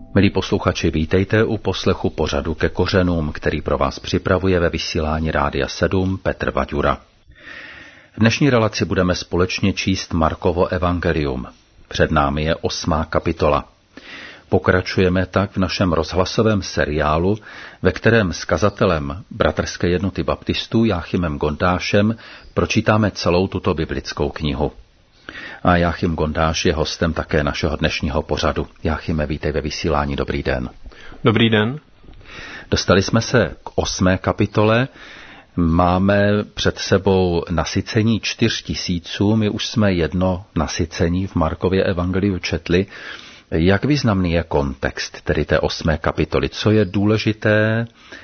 Milí posluchači, vítejte u poslechu pořadu Ke kořenům, který pro vás připravuje ve vysílání Rádia 7 Petr Vaďura. V dnešní relaci budeme společně číst Markovo evangelium. Před námi je 8. kapitola. Pokračujeme tak v našem rozhlasovém seriálu, ve kterém s kazatelem Bratrské jednoty baptistů Jáchymem Gondášem pročítáme celou tuto biblickou knihu. A Jáchym Gondáš je hostem také našeho dnešního pořadu. Jáchyme, vítej ve vysílání, dobrý den. Dobrý den. Dostali jsme se k 8. kapitole. Máme před sebou nasycení 4000, my už jsme jedno nasycení v Markově evangeliu četli. Jak významný je kontext tedy té 8. kapitoly? Co je důležité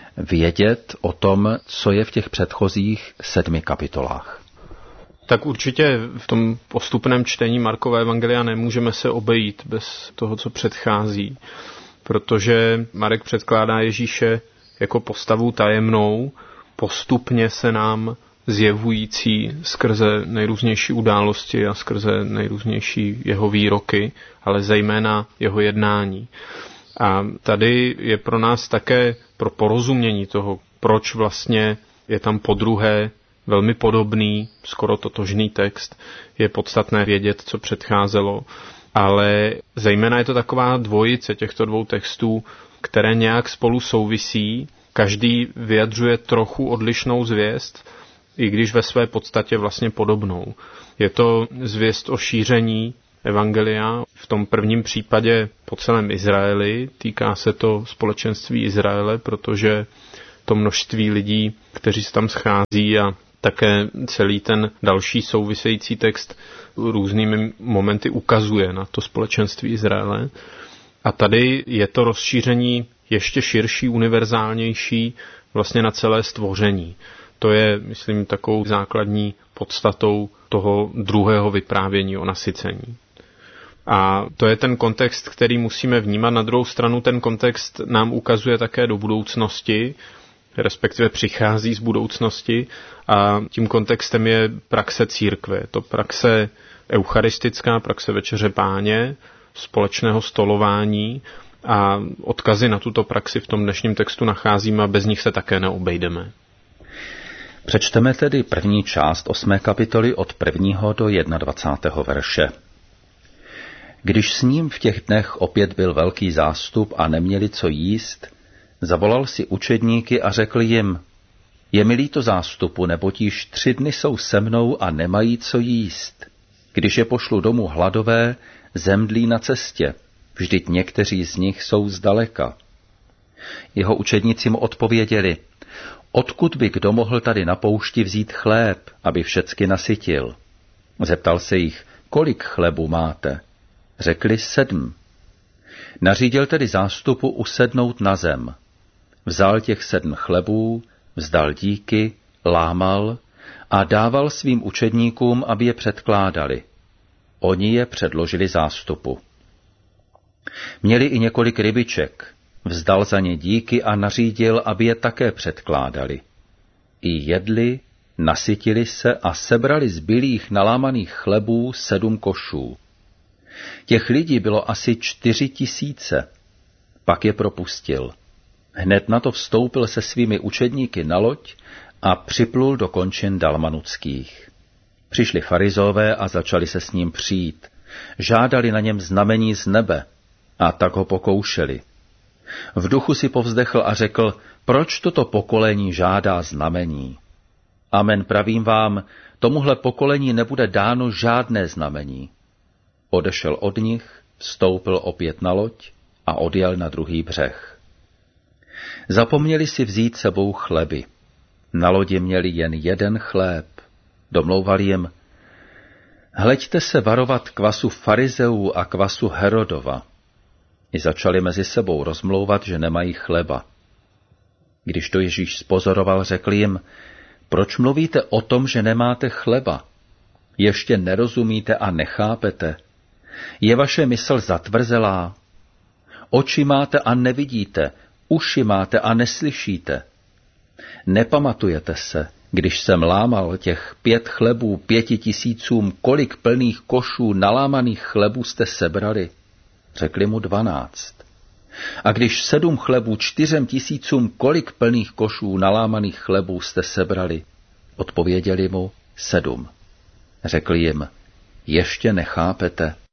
vědět o tom, co je v těch předchozích 7 kapitolách? Tak určitě v tom postupném čtení Markova evangelia nemůžeme se obejít bez toho, co předchází, protože Marek předkládá Ježíše jako postavu tajemnou, postupně se nám zjevující skrze nejrůznější události a skrze nejrůznější jeho výroky, ale zejména jeho jednání. A tady je pro nás také pro porozumění toho, proč vlastně je tam podruhé velmi podobný, skoro totožný text, je podstatné vědět, co předcházelo, ale zejména je to taková dvojice těchto dvou textů, které nějak spolu souvisí, každý vyjadřuje trochu odlišnou zvěst, i když ve své podstatě vlastně podobnou. Je to zvěst o šíření evangelia, v tom prvním případě po celém Izraeli, týká se to společenství Izraele, protože to množství lidí, kteří se tam schází a také celý ten další související text různými momenty ukazuje na to společenství Izraele. A tady je to rozšíření ještě širší, univerzálnější vlastně na celé stvoření. To je, myslím, takovou základní podstatou toho druhého vyprávění o nasycení. A to je ten kontext, který musíme vnímat. Na druhou stranu ten kontext nám ukazuje také do budoucnosti, respektive přichází z budoucnosti a tím kontextem je praxe církve. Je to praxe eucharistická, praxe večeře Páně, společného stolování a odkazy na tuto praxi v tom dnešním textu nacházíme a bez nich se také neobejdeme. Přečteme tedy první část 8. kapitoly od 1. do 21. verše. Když s ním v těch dnech opět byl velký zástup a neměli co jíst, zavolal si učedníky a řekl jim, je mi líto zástupu, neboť již 3 dny jsou se mnou a nemají co jíst. Když je pošlu domů hladové, zemdlí na cestě, vždyť někteří z nich jsou zdaleka. Jeho učedníci mu odpověděli, odkud by kdo mohl tady na poušti vzít chléb, aby všecky nasytil? Zeptal se jich, kolik chlebu máte? Řekli 7. Nařídil tedy zástupu usednout na zem. Vzal těch 7 chlebů, vzdal díky, lámal a dával svým učedníkům, aby je předkládali. Oni je předložili zástupu. Měli i několik rybiček, vzdal za ně díky a nařídil, aby je také předkládali. I jedli, nasytili se a sebrali z bylých nalámaných chlebů 7 košů. Těch lidí bylo asi 4000. Pak je propustil. Hned na to vstoupil se svými učedníky na loď a připlul do končin Dalmanuckých. Přišli farizové a začali se s ním přijít. Žádali na něm znamení z nebe a tak ho pokoušeli. V duchu si povzdechl a řekl, proč toto pokolení žádá znamení? Amen, pravím vám, tomuhle pokolení nebude dáno žádné znamení. Odešel od nich, vstoupil opět na loď a odjel na druhý břeh. Zapomněli si vzít sebou chleby. Na lodi měli jen 1 chléb. Domlouval jim, hleďte se varovat kvasu farizeů a kvasu Herodova. I začali mezi sebou rozmlouvat, že nemají chleba. Když to Ježíš spozoroval, řekl jim, proč mluvíte o tom, že nemáte chleba? Ještě nerozumíte a nechápete? Je vaše mysl zatvrzelá? Oči máte a nevidíte, uši máte a neslyšíte. Nepamatujete se, když jsem lámal těch 5 chlebů 5000, kolik plných košů nalámaných chlebů jste sebrali? Řekli mu 12. A když 7 chlebů 4 000, kolik plných košů nalámaných chlebů jste sebrali? Odpověděli mu 7. Řekl jim, ještě nechápete?